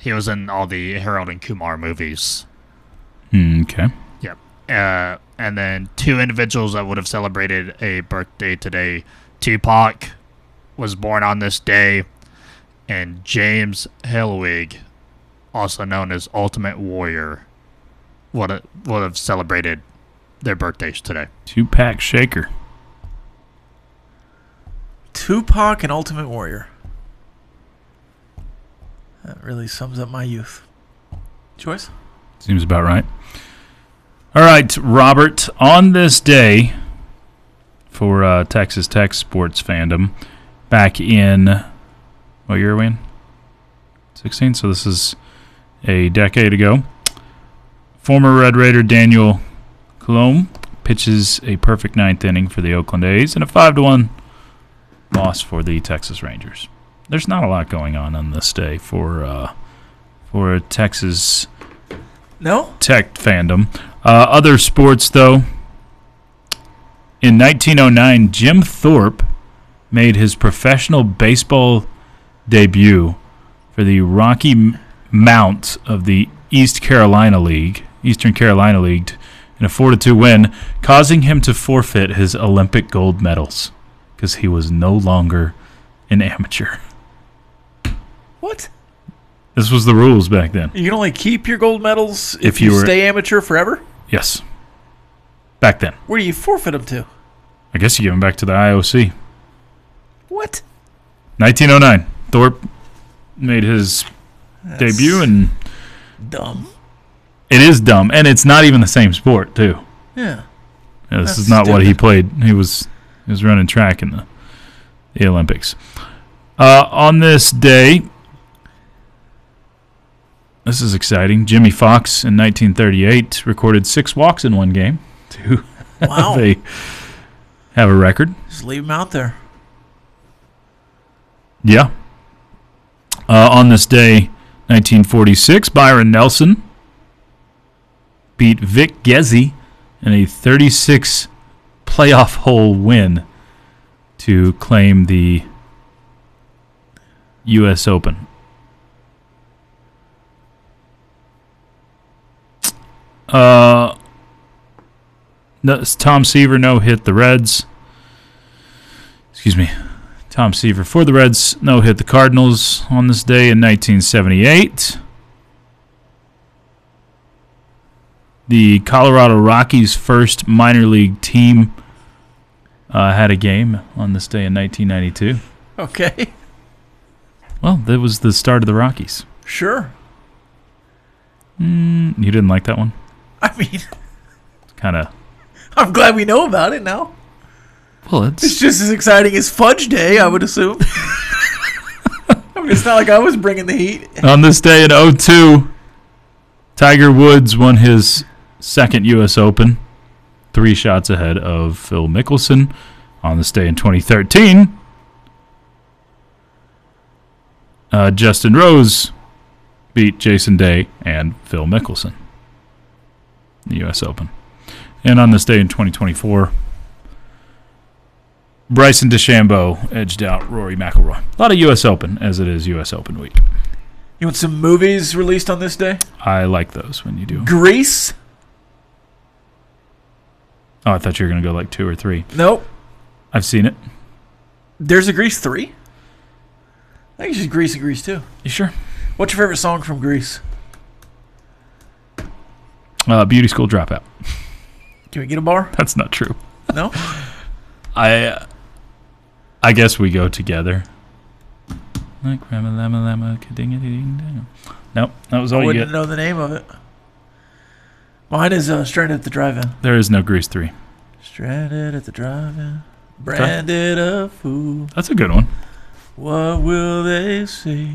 He was in all the Harold and Kumar movies. Okay. Yep. And then two individuals that would have celebrated a birthday today. Tupac was born on this day, and James Helwig, also known as Ultimate Warrior, would have celebrated their birthdays today. Two-pack shaker. Tupac and Ultimate Warrior. That really sums up my youth. Choice? Seems about right. All right, Robert, on this day for Texas Tech sports fandom, back in, what year are we in? 16, so this is a decade ago. Former Red Raider Daniel Colomb pitches a perfect ninth inning for the Oakland A's and a 5-1 loss for the Texas Rangers. There's not a lot going on this day for Texas Tech fandom. Other sports, though. In 1909, Jim Thorpe made his professional baseball debut for the Rocky Mount of the Eastern Carolina League in a 4-2 win, causing him to forfeit his Olympic gold medals because he was no longer an amateur. What? This was the rules back then. You can only keep your gold medals If if you you were- stay amateur forever? Yes. Back then. Where do you forfeit them to? I guess you give them back to the IOC. What? 1909. Thorpe made his debut, and Dumb. it is dumb. And it's not even the same sport, too. Yeah. Yeah, this That's is not what he stupid. played. He was running track in the Olympics. On this day, this is exciting. Jimmy Fox in 1938 recorded 6 walks in one game to Wow. have a record. Just leave them out there. Yeah. On this day, 1946, Byron Nelson beat Vic Gezzi in a 36 playoff hole win to claim the U.S. Open. Tom Seaver no-hit the Reds. Excuse me. Tom Seaver for the Reds no-hit the Cardinals on this day in 1978. The Colorado Rockies' first minor league team had a game on this day in 1992. Okay. Well, that was the start of the Rockies. Sure. You didn't like that one? I mean, Kind of. I'm glad we know about it now. Well, It's just as exciting as Fudge Day, I would assume. I mean, it's not like I was bringing the heat. on this day in 2002, Tiger Woods won his second U.S. Open, 3 shots ahead of Phil Mickelson. On this day in 2013, Justin Rose beat Jason Day and Phil Mickelson in the U.S. Open. And on this day in 2024, Bryson DeChambeau edged out Rory McIlroy. A lot of U.S. Open, as it is U.S. Open week. You want some movies released on this day? I like those when you do. Grease? Oh, I thought you were going to go like 2 or 3. Nope. I've seen it. There's a Grease 3? I think you should Grease and Grease 2. You sure? What's your favorite song from Grease? Beauty School Dropout. Can we get a bar? That's not true. No? I guess we go together. Like rama lama lama ka-ding-a-ding-ding. Nope, that was all I you wouldn't get. know the name of it. Mine is Stranded at the Drive-In. There is no Grease 3. Stranded at the Drive-In. Branded a fool. That's a good one. What will they say?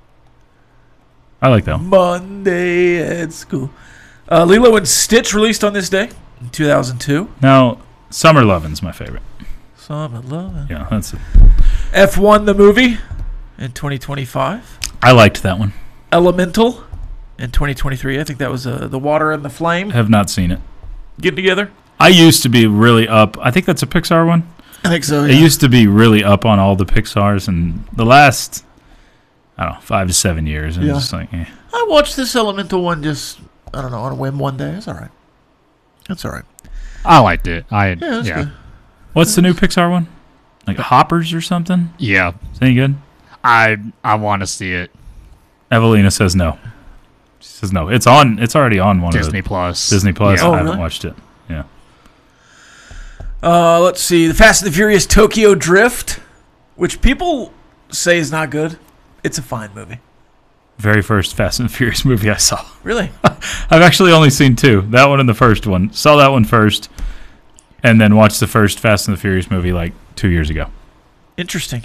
I like that one. Monday at school. Lilo and Stitch released on this day in 2002. Now, Summer Lovin's my favorite. Summer Lovin'. Yeah, that's it. F1 the movie in 2025. I liked that one. Elemental in 2023. I think that was The Water and the Flame. Have not seen it. Get together. I used to be really up. I think that's a Pixar one. I think so. I used to be really up on all the Pixars, and the last, I don't know, 5 to 7 years. And Yeah. just like, I watched this Elemental one just, I don't know, on a whim one day. It's all right. It's all right. I liked it. Yeah, it's good. What's the new Pixar one? Like Hoppers or something? Yeah. Is any good? I want to see it. Evelina says no. She says no. It's on. It's already on one Disney of the Plus. Disney Plus. Yeah. Oh, I haven't really? watched it. Yeah. Let's see. The Fast and the Furious Tokyo Drift, which people say is not good. It's a fine movie. Very first Fast and Furious movie I saw. Really? I've actually only seen 2. That one and the first one. Saw that one first, and then watched the first Fast and the Furious movie like 2 years ago. Interesting.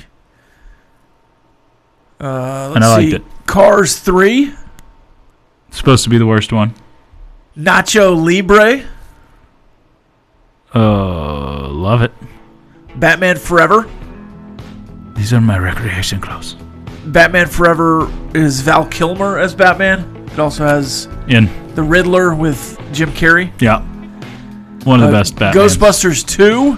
And I liked it. Cars 3, It's supposed to be the worst one. Nacho Libre, Love it. Batman Forever. These are my recreation clothes. Batman Forever is Val Kilmer as Batman. It also has In. the Riddler with Jim Carrey. Yeah. One of the best Batmans. Ghostbusters 2,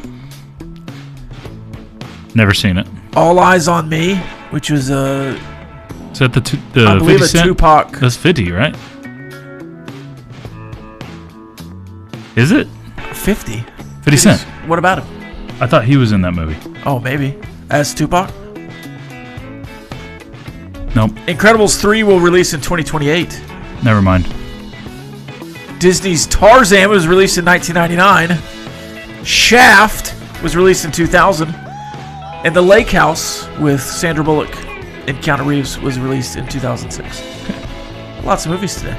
Never seen it. All Eyes on Me, which was Is that the I believe 50 a Cent? Tupac. That's 50, right? Is it? 50. 50 Cent. What about him? I thought he was in that movie. Oh, maybe. As Tupac? Nope. Incredibles 3 will release in 2028. Never mind. Disney's Tarzan was released in 1999. Shaft was released in 2000. And The Lake House with Sandra Bullock and Keanu Reeves was released in 2006. Lots of movies today.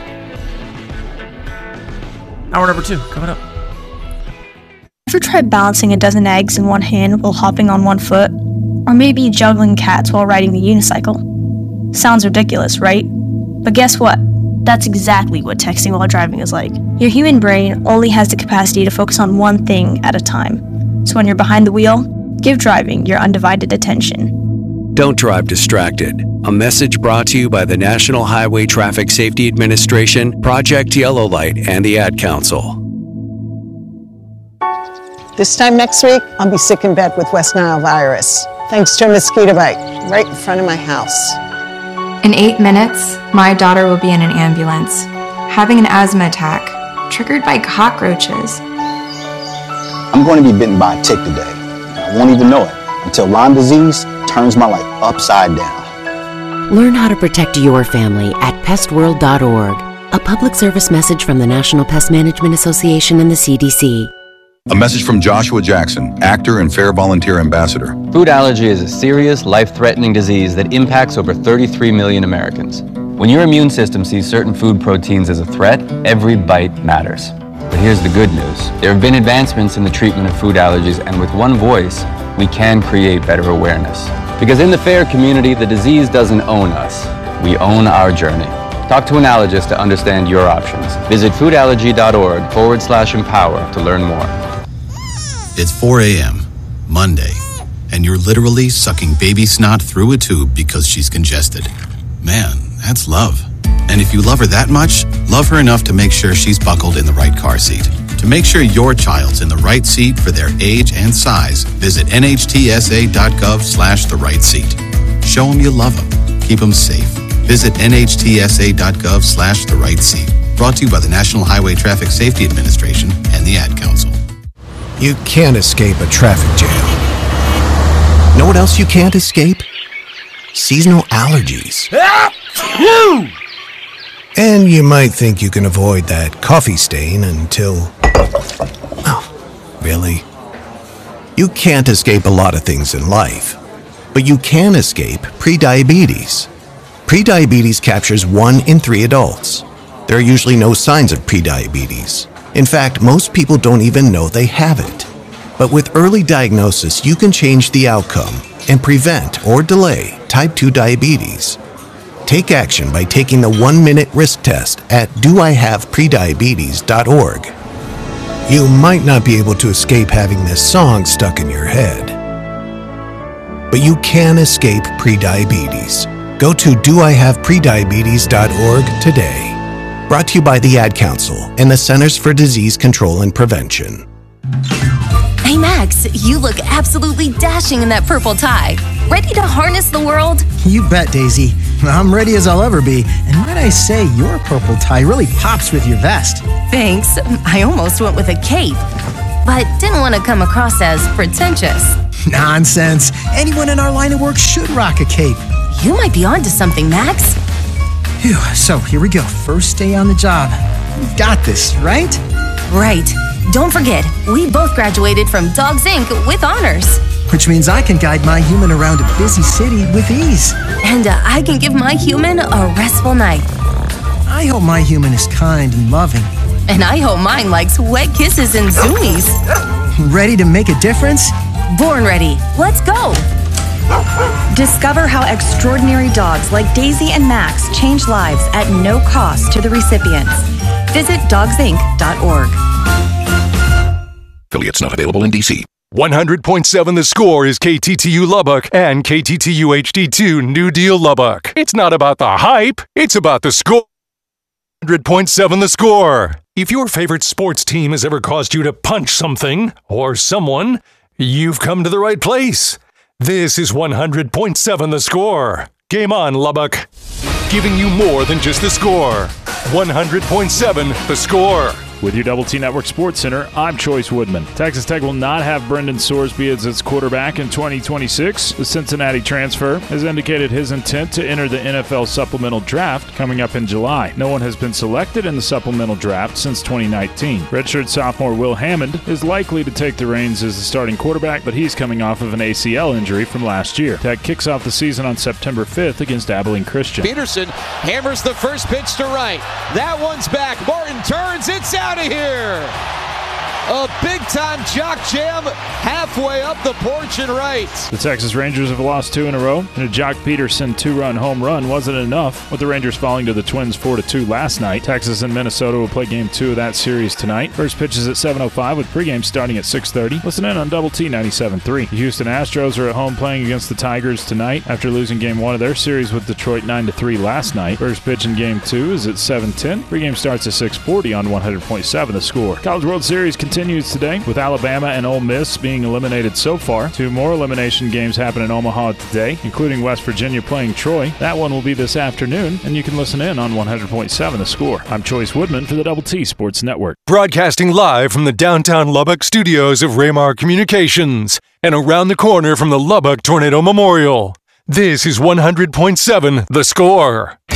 Hour number 2 coming up. Ever tried balancing a dozen eggs in one hand while hopping on one foot? Or maybe juggling cats while riding the unicycle? Sounds ridiculous, right? But guess what? That's exactly what texting while driving is like. Your human brain only has the capacity to focus on one thing at a time. So when you're behind the wheel, give driving your undivided attention. Don't drive distracted. A message brought to you by the National Highway Traffic Safety Administration, Project Yellow Light, and the Ad Council. This time next week, I'll be sick in bed with West Nile virus, thanks to a mosquito bite right in front of my house. In 8 minutes, my daughter will be in an ambulance, having an asthma attack, triggered by cockroaches. I'm going to be bitten by a tick today. I won't even know it until Lyme disease turns my life upside down. Learn how to protect your family at pestworld.org. A public service message from the National Pest Management Association and the CDC. A message from Joshua Jackson, actor and Fair Volunteer Ambassador. Food allergy is a serious, life-threatening disease that impacts over 33 million Americans. When your immune system sees certain food proteins as a threat, every bite matters. But here's the good news. There have been advancements in the treatment of food allergies, and with one voice, we can create better awareness. Because in the FAIR community, the disease doesn't own us. We own our journey. Talk to an allergist to understand your options. Visit foodallergy.org/empower to learn more. It's 4 a.m., Monday, and you're literally sucking baby snot through a tube because she's congested. Man, that's love. And if you love her that much, love her enough to make sure she's buckled in the right car seat. To make sure your child's in the right seat for their age and size, visit nhtsa.gov/the right seat. Show them you love them. Keep them safe. Visit nhtsa.gov/the right seat. Brought to you by the National Highway Traffic Safety Administration and the Ad Council. You can't escape a traffic jam. Know what else you can't escape? Seasonal allergies. And you might think you can avoid that coffee stain until... Oh, really? You can't escape a lot of things in life, but you can escape prediabetes. Prediabetes captures 1 in 3 adults. There are usually no signs of prediabetes. In fact, most people don't even know they have it. But with early diagnosis, you can change the outcome and prevent or delay type 2 diabetes. Take action by taking the 1-minute risk test at doihaveprediabetes.org. You might not be able to escape having this song stuck in your head, but you can escape prediabetes. Go to doihaveprediabetes.org today. Brought to you by the Ad Council and the Centers for Disease Control and Prevention. Hey Max, you look absolutely dashing in that purple tie. Ready to harness the world? You bet, Daisy. I'm ready as I'll ever be. And might I say, your purple tie really pops with your vest. Thanks. I almost went with a cape, but didn't want to come across as pretentious. Nonsense. Anyone in our line of work should rock a cape. You might be onto something, Max. Phew, so here we go. First day on the job. You've got this, right? Right. Don't forget, we both graduated from Dogs Inc. with honors. Which means I can guide my human around a busy city with ease. And I can give my human a restful night. I hope my human is kind and loving. And I hope mine likes wet kisses and zoomies. Ready to make a difference? Born ready. Let's go. Discover how extraordinary dogs like Daisy and Max change lives at no cost to the recipients. Visit dogsinc.org. Affiliates not available in D.C. 100.7 The Score is KTTU Lubbock and KTTU HD2 New Deal Lubbock. It's not about the hype, it's about the score. 100.7 The Score. If your favorite sports team has ever caused you to punch something or someone, you've come to the right place. This is 100.7 The Score. Game on, Lubbock. Giving you more than just the score. 100.7 The Score. With your Double T Network Sports Center, I'm Choice Woodman. Texas Tech will not have Brendan Sorsby as its quarterback in 2026. The Cincinnati transfer has indicated his intent to enter the NFL supplemental draft coming up in July. No one has been selected in the supplemental draft since 2019. Redshirt sophomore Will Hammond is likely to take the reins as the starting quarterback, but he's coming off of an ACL injury from last year. Tech kicks off the season on September 5th against Abilene Christian. Peterson hammers the first pitch to right. That one's back. Martin turns. It's out of here. A big-time jock jam halfway up the porch and right. The Texas Rangers have lost 2 in a row, and a Jock Peterson 2-run home run wasn't enough, with the Rangers falling to the Twins 4-2 last night. Texas and Minnesota will play Game 2 of that series tonight. First pitch is at 7:05 with pregame starting at 6:30. Listen in on Double T 97.3. The Houston Astros are at home playing against the Tigers tonight after losing Game 1 of their series with Detroit 9-3 last night. First pitch in Game 2 is at 7:10. Pregame starts at 6:40 on 100.7 The Score. College World Series continues today, with Alabama and Ole Miss being eliminated so far. 2 more elimination games happen in Omaha today, including West Virginia playing Troy. That one will be this afternoon, and you can listen in on 100.7 The Score. I'm Choice Woodman for the Double T Sports Network. Broadcasting live from the downtown Lubbock studios of Raymar Communications and around the corner from the Lubbock Tornado Memorial. This is 100.7 The Score.